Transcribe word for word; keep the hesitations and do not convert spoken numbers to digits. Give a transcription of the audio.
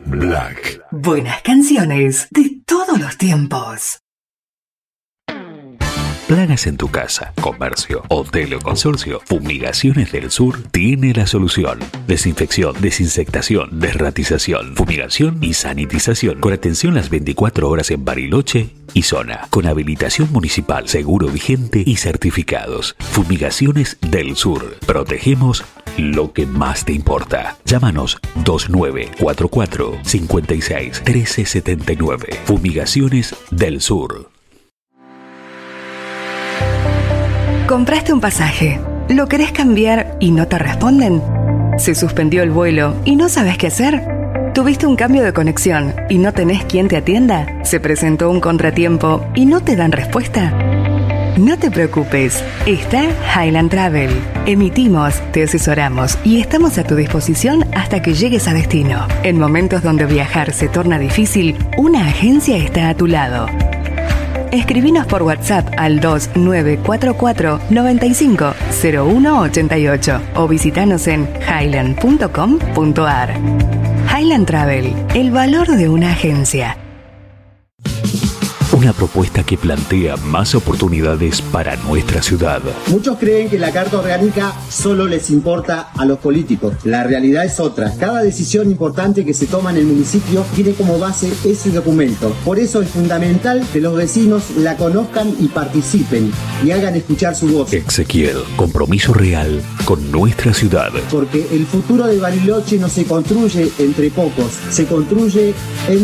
Black. Buenas canciones de todos los tiempos. Plagas en tu casa, comercio, hotel o consorcio. Fumigaciones del Sur tiene la solución. Desinfección, desinsectación, desratización, fumigación y sanitización. Con atención las veinticuatro horas en Bariloche y zona. Con habilitación municipal, seguro vigente y certificados. Fumigaciones del Sur. Protegemos lo que más te importa. Llámanos dos nueve cuatro cuatro, cinco seis, uno tres siete nueve. Fumigaciones del Sur. Compraste un pasaje, lo querés cambiar y no te responden. Se suspendió el vuelo y no sabes qué hacer. ¿Tuviste un cambio de conexión y no tenés quien te atienda? ¿Se presentó un contratiempo y no te dan respuesta? No te preocupes, está Highland Travel. Emitimos, te asesoramos y estamos a tu disposición hasta que llegues a destino. En momentos donde viajar se torna difícil, una agencia está a tu lado. Escribinos por WhatsApp al dos nueve cuatro cuatro, nueve cinco, cero uno ocho ocho o visitanos en highland punto com punto a r. Highland Travel, el valor de una agencia. Una propuesta que plantea más oportunidades para nuestra ciudad. Muchos creen que la Carta Orgánica solo les importa a los políticos. La realidad es otra. Cada decisión importante que se toma en el municipio tiene como base ese documento. Por eso es fundamental que los vecinos la conozcan y participen y hagan escuchar su voz. Ezequiel, compromiso real con nuestra ciudad. Porque el futuro de Bariloche no se construye entre pocos, se construye en